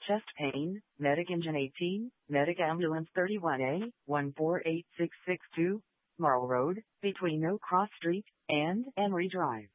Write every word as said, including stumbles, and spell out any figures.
chest pain, Medic Engine eighteen, Medic Ambulance thirty-one A, one four eight six six two, Marl Road, between No Cross Street and Emery Drive.